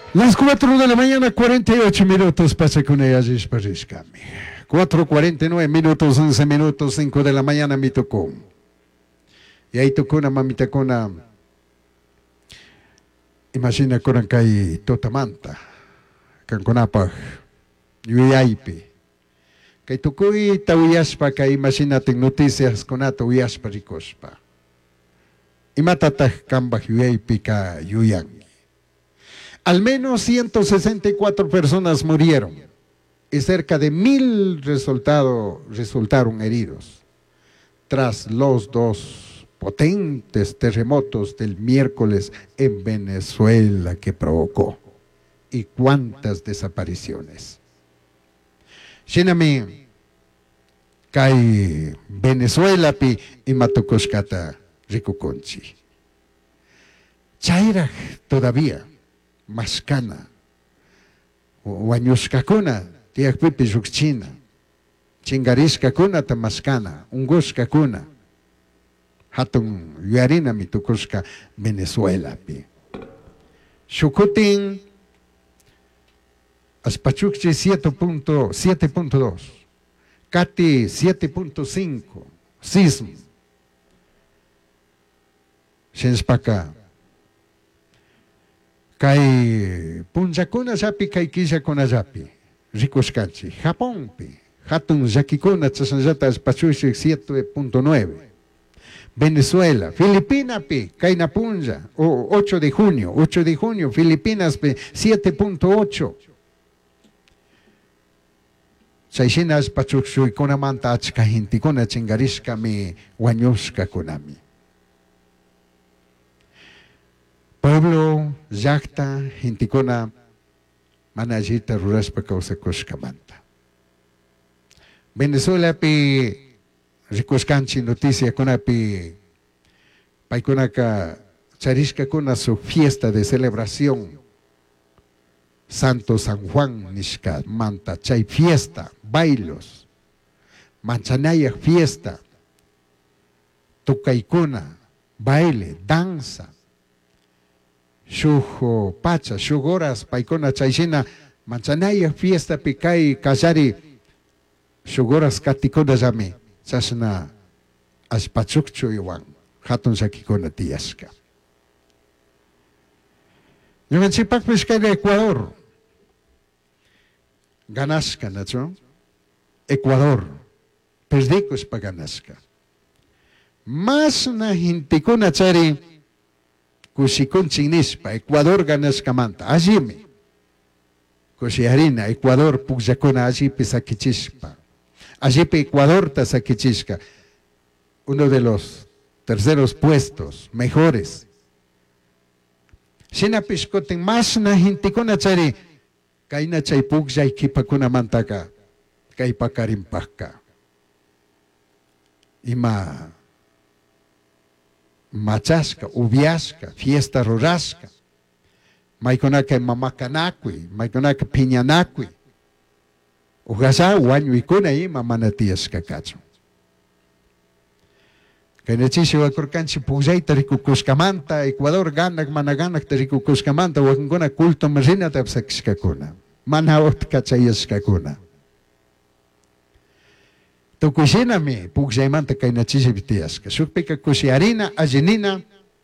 Las 4 de la mañana, 48 minutos, pasa con ellas, 4:49 minutos, 11 minutos, 5 de la mañana, me tocó. Y ahí tocó una mamita con una, imagina con hay totamanta, con apaj, yuyaipi. Que tocó y tauyaspa, que imagínate noticias con ato uyaspa ricospa. Y matataj kambaj yuyaipi ka yuyan. Al menos 164 personas murieron y cerca de 1,000 resultaron heridos tras los dos potentes terremotos del miércoles en Venezuela que provocó. Y cuántas desapariciones. Shinami, Kai Venezuela pi y Matokoskata Rikukonchi. Chaira todavía. Mascana, Wañuskakuna, Tiakpipi Jukchina, Chingariskakuna Tamascana, Unguskakuna, Hatun Yuarina Mitukuska, Venezuela. Shukutin, Aspachukchi 7.2, Kati 7.5, sismo, Shenspaka. Kai punjakuna japi kai kisakuna japi ricoscachi Japón pi hatun yakikuna tsasanjata espachushi 7.9 Venezuela Filipinas pi kai napunja o 8 de junio Filipinas pi 7.8 Saishina espachushi kuna manta achka hinti kuna chingariska mi wañuska kunami. Pueblo, Yacta, Hinticona, Manajita, Ruraspa, Causacoshcamanta. Venezuela, pi Ricoscanchi, noticia con api Paiconaca, Charisca con su fiesta de celebración. Santo San Juan, Nishka, Manta, Chay fiesta, bailos, Manchanaya fiesta, Tucaicona, baile, danza. Shujo pacha, shugoras, paikona chayshina, manchanaya fiesta picay, kashari, shugoras katikona llame, chasna, aspachukchu iwan, hatun sakikona tiaska. Yumanchipak pesca de Ecuador, ganasca, ¿no? Ecuador, perdicos pa ganasca. Más na hintikuna chari, Cushicón chinispa, Ecuador ganascamanta, allime. Cushiarina, Ecuador pugyacona allipe saquichispa. Allipe Ecuador tasaquichisca. Uno de los terceros puestos, mejores. Sina piscoten más na hinticona chari, kaina chay pugya ikipakuna mantaka, kaipakarimpaka. Ima Machasca, Ubiasca, fiesta rurasca, Maiconaca mamacanacui, Maiconaca piñanacui, Ugasa, Huañuicuna y Mamanatiasca cacho. Canechisio a Corcanchi Pujaita Ricucuscamanta, Ecuador ganak managanak de Ricucuscamanta, Huacungona culto marina de Psaxcacuna, Manaot cachayascacuna. Tukushinami, Pugjaimanta Kainachisi Vitiasca, Supika Kushiarina, Ajenina,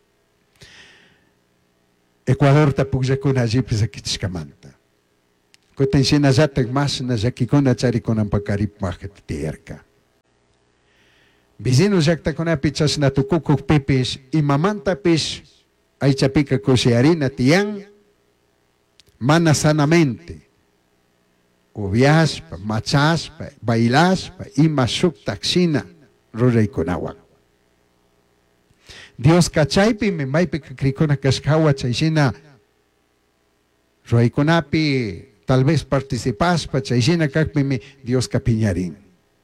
Ecuador Tapugjakuna Ajipisakitskamanta. Kotenshina Zatak Masna Jakikuna Charikuna Pakarip Mahat Tierka. Vizino Jaktakuna Pichas Natukukuk Pipis, y Mamanta Pis, Aichapika Kushiarina Tian, Mana sanamente. Ubiaspa, machaspa, bailaspa, y masuk taxina, ruraykunawan. Dios kachaypi, mimaypi kakrikuna kashkawa chayshina, ruraykunapi, tal vez participaspa, chayshina kakpimi, Dios kapiñarin.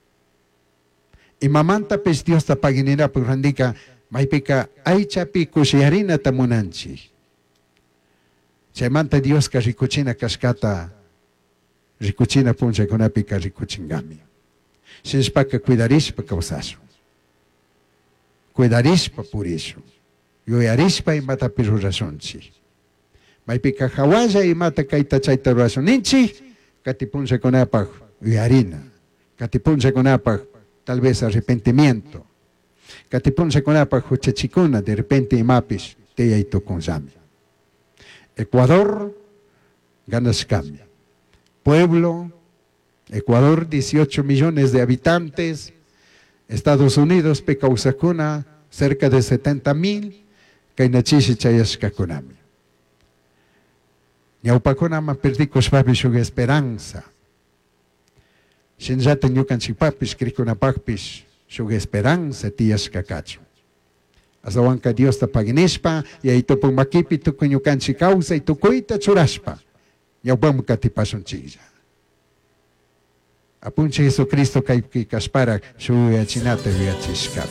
Y mamanta pes Dios tapaginira purandika, maypika aychapi kushiarina tamunanchi. Chaymanta Dios karikuchina kashkata, Ricuchina puncha con apica ricuchingami. Sinspaka cuidarispa causaso. Cuidarispa por eso. Yoyarispa y matapiru razonchi. Maypiqa hawalla imata kayta chayta rurasunninchik katipunchakunapaq uyarina, katipunchakunapaq tal vez arrepentimiento, katipunchakunapaq huchachikuna de repente imapis tiyaytukunllami. Ecuador ganashkami. Pueblo, Ecuador 18 millones de habitantes, Estados Unidos pecausakuna cerca de 70,000, kainachishi chayashkakunami. Ñawpakunama perdikushpapi shuk esperanza. Shinllata ñukanchikpapis krikunapaqpis shuk esperanza tiyashkakachu. Azawanka Diosta paginishpa, yaytupun makipi tukuy ñukanchik kawsay tukuyta churashpa, ñawpam katipashunchiklla. Apunchi Jesucristo kaypi kashparak shuyachinata yuyachishkata.